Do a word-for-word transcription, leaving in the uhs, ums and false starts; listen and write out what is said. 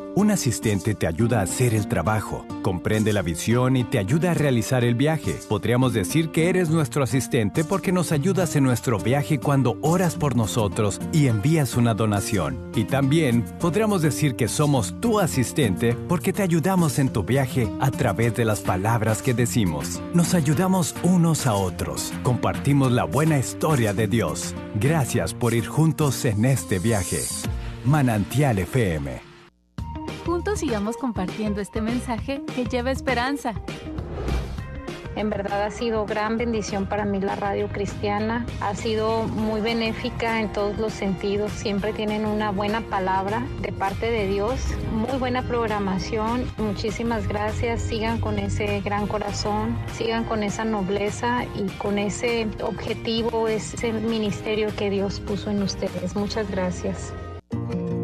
Un asistente te ayuda a hacer el trabajo, comprende la visión y te ayuda a realizar el viaje. Podríamos decir que eres nuestro asistente porque nos ayudas en nuestro viaje cuando oras por nosotros y envías una donación. Y también podríamos decir que somos tu asistente porque te ayudamos en tu viaje a través de las palabras que decimos. Nos ayudamos unos a otros. Compartimos la buena historia de Dios. Gracias por ir juntos en este viaje. Manantial F M. Juntos sigamos compartiendo este mensaje que lleva esperanza. En verdad ha sido gran bendición para mí la radio cristiana. Ha sido muy benéfica en todos los sentidos. Siempre tienen una buena palabra de parte de Dios. Muy buena programación. Muchísimas gracias. Sigan con ese gran corazón. Sigan con esa nobleza y con ese objetivo, ese ministerio que Dios puso en ustedes. Muchas gracias.